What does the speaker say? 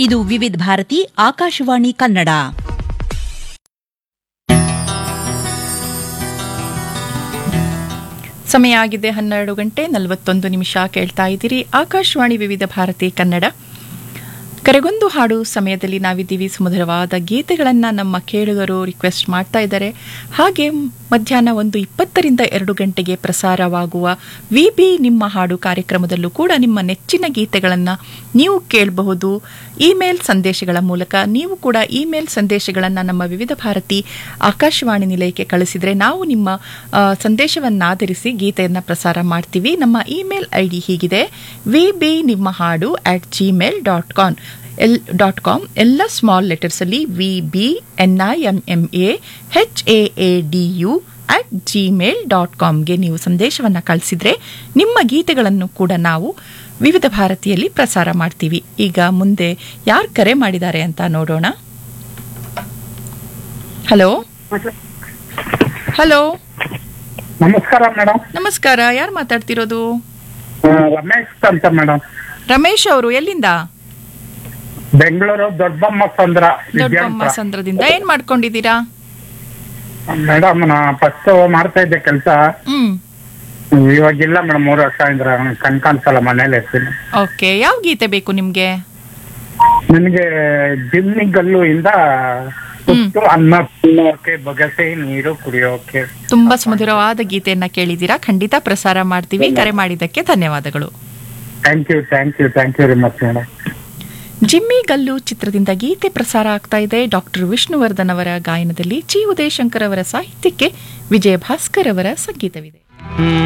ಇದು ವಿವಿಧ ಭಾರತಿ ಆಕಾಶವಾಣಿ ಕನ್ನಡ. ಸಮಯ ಆಗಿದೆ 12:41. ಕೇಳ್ತಾ ಇದ್ದೀರಿ ಆಕಾಶವಾಣಿ ವಿವಿಧ ಭಾರತಿ ಕನ್ನಡ. ಕರೆಗೊಂದು ಹಾಡು ಸಮಯದಲ್ಲಿ ನಾವಿದ್ದೀವಿ. ಸುಮಧುರವಾದ ಗೀತೆಗಳನ್ನು ನಮ್ಮ ಕೇಳುಗರು ರಿಕ್ವೆಸ್ಟ್ ಮಾಡ್ತಾ ಇದ್ದಾರೆ. ಹಾಗೆ ಮಧ್ಯಾಹ್ನ 1:20ರಿಂದ 2 ಗಂಟೆಗೆ ಪ್ರಸಾರವಾಗುವ ವಿಬಿ ನಿಮ್ಮ ಹಾಡು ಕಾರ್ಯಕ್ರಮದಲ್ಲೂ ಕೂಡ ನಿಮ್ಮ ನೆಚ್ಚಿನ ಗೀತೆಗಳನ್ನು ನೀವು ಕೇಳಬಹುದು. ಇಮೇಲ್ ಸಂದೇಶಗಳ ಮೂಲಕ ನೀವು ಕೂಡ ಇಮೇಲ್ ಸಂದೇಶಗಳನ್ನು ನಮ್ಮ ವಿವಿಧ ಭಾರತಿ ಆಕಾಶವಾಣಿ ನಿಲಯಕ್ಕೆ ಕಳಿಸಿದರೆ ನಾವು ನಿಮ್ಮ ಸಂದೇಶವನ್ನಾಧರಿಸಿ ಗೀತೆಯನ್ನು ಪ್ರಸಾರ ಮಾಡ್ತೀವಿ. ನಮ್ಮ ಇಮೇಲ್ ID ಹೀಗಿದೆ: vbnimmahaadu@gmail.com. ಎಲ್ಲ ಸ್ಮಾಲ್ ಲೆಟರ್ಸ್ ಅಲ್ಲಿ vbnimmahaadu@gmail.comಗೆ ನೀವು ಸಂದೇಶವನ್ನು ಕಳಿಸಿದ್ರೆ ನಿಮ್ಮ ಗೀತೆಗಳನ್ನು ಕೂಡ ನಾವು ವಿವಿಧ ಭಾರತಿಯಲ್ಲಿ ಪ್ರಸಾರ ಮಾಡ್ತೀವಿ. ಈಗ ಮುಂದೆ ಯಾರು ಕರೆ ಮಾಡಿದ್ದಾರೆ ಅಂತ ನೋಡೋಣ. ಹಲೋ ಹಲೋ, ನಮಸ್ಕಾರ ಮೇಡಮ್. ನಮಸ್ಕಾರ. ಯಾರು ಮಾತಾಡ್ತಿರೋದು? ರಮೇಶ್ ಅಂತ ಮೇಡಮ್. ರಮೇಶ್ ಅವರು ಎಲ್ಲಿಂದ? ಬೆಂಗಳೂರು ದೊಡ್ಡಬೊಮ್ಮಸಂದ್ರ. ದೊಡ್ಡಬೊಮ್ಮಸಂದ್ರದಿಂದ. ಏನ್ ಮಾಡ್ಕೊಂಡಿದ್ದೀರಾ ಮೇಡಮ್? ನಾ ಫಸ್ಟ್ ಮಾಡ್ತಾ ಇದ್ದೆ ಕೆಲಸ, ಇವಾಗಿಲ್ಲ ಮೇಡಮ್. 3 ವರ್ಷ ಇಂದ್ರ ಕಣ್ಕಾಣಿಸಲ್ಲ, ಮನೇಲಿ ಇರ್ತೀನಿ. ಓಕೆ, ಯಾವ ಗೀತೆ ಬೇಕು ನಿಮ್ಗೆ? ನನಗೆ ಜಿಮ್ನಿ ಗಲ್ಲು ಇಂದ ಅನ್ನ ತಿನ್ನೋಕೆ ಬಗಸೆ ನೀರು ಕುಡಿಯೋಕೆ. ತುಂಬಾ ಸುಮಧುರವಾದ ಗೀತೆಯನ್ನ ಕೇಳಿದ್ದೀರಾ. ಖಂಡಿತ ಪ್ರಸಾರ ಮಾಡ್ತೀವಿ. ಕರೆ ಮಾಡಿದ್ದಕ್ಕೆ ಧನ್ಯವಾದಗಳು. Thank you very much madam. Jimmy ಗಲ್ಲು ಚಿತ್ರದಿಂದ ಗೀತೆ ಪ್ರಸಾರ ಆಗ್ತಾ ಇದೆ. ಡಾಕ್ಟರ್ ವಿಷ್ಣುವರ್ಧನ್ ಅವರ ಗಾಯನದಲ್ಲಿ, ಚಿ ಉದಯಶಂಕರ್ ಅವರ ಸಾಹಿತ್ಯಕ್ಕೆ ವಿಜಯ ಭಾಸ್ಕರ್ ಅವರ ಸಂಗೀತವಿದೆ.